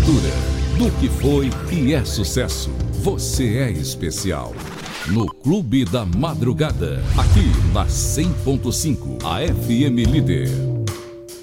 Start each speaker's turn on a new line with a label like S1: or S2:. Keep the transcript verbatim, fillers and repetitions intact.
S1: mistura do que foi e é sucesso. Você é especial. No Clube da Madrugada, aqui na cem ponto cinco, a F M Líder.